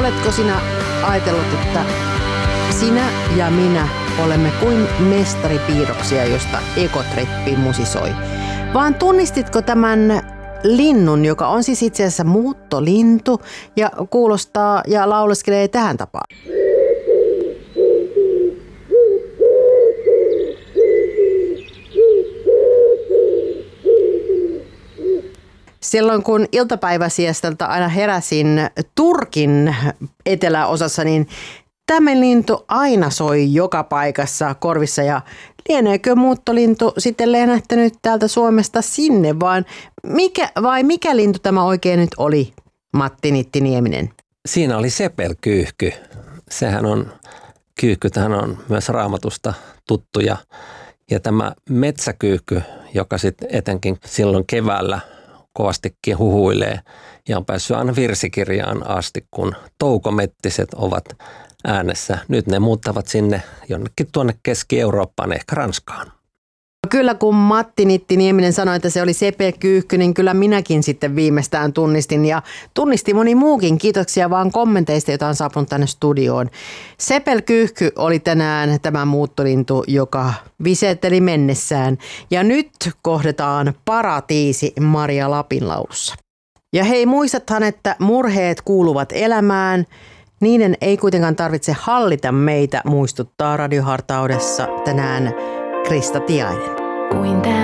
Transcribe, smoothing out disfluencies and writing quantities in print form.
oletko sinä ajatellut, että sinä ja minä olemme kuin mestaripiirroksia, josta Ekotrippi musisoi? Vaan tunnistitko tämän linnun, joka on siis itse asiassa muuttolintu ja kuulostaa ja lauleskelee tähän tapaan? Silloin kun iltapäiväsiestalta aina heräsin Turkin eteläosassa, niin tämä lintu aina soi joka paikassa korvissa. Ja lieneekö muuttolintu sitten lennähtänyt täältä Suomesta sinne, vaan mikä lintu tämä oikein nyt oli, Matti Nittinieminen? Siinä oli sepelkyyhky. Sehän on, kyyhkytähän on myös Raamatusta tuttu ja tämä metsäkyyhky, joka sitten etenkin silloin keväällä kovastikin huhuilee ja on päässyt aina virsikirjaan asti, kun toukomettiset ovat äänessä. Nyt ne muuttavat sinne jonnekin tuonne Keski-Eurooppaan, ehkä Ranskaan. Kyllä, kun Matti Nittinieminen sanoi, että se oli sepelkyyhky, niin kyllä minäkin sitten viimeistään tunnistin ja tunnisti moni muukin. Kiitoksia vaan kommenteista, joita on saapunut tänne studioon. Sepelkyyhky oli tänään tämä muuttolintu, joka visetteli mennessään. Ja nyt kohdetaan Paratiisi Maria Lapin laulussa. Ja hei, muistathan, että murheet kuuluvat elämään. Niiden ei kuitenkaan tarvitse hallita meitä, muistuttaa radiohartaudessa tänään Krista Tiainen.